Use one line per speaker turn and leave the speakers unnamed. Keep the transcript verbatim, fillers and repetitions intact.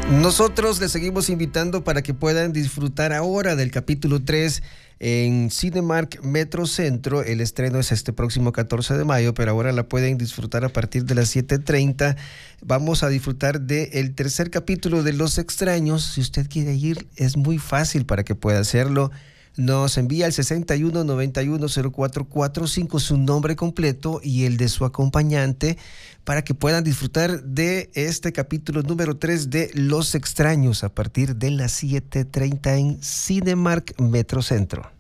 Nosotros les seguimos invitando para que puedan disfrutar ahora del capítulo tres en Cinemark Metrocentro. El estreno es este próximo catorce de mayo, pero ahora la pueden disfrutar a partir de las siete treinta. Vamos a disfrutar del tercer capítulo de Los Extraños. Si usted quiere ir, es muy fácil para que pueda hacerlo. Nos envía al sesenta y uno noventa y uno cero cuatro cuarenta y cinco su nombre completo y el de su acompañante para que puedan disfrutar de este capítulo número tres de Los Extraños a partir de las siete treinta en Cinemark Metrocentro.